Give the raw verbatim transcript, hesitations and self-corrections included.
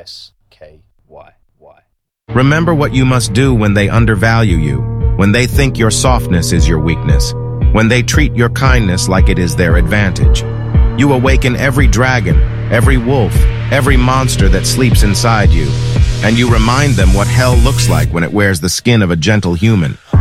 S K Y Y. Remember what you must do when they undervalue you, when they think your softness is your weakness, when they treat your kindness like it is their advantage. You awaken every dragon, every wolf, every monster that sleeps inside you, and you remind them what hell looks like when it wears the skin of a gentle human.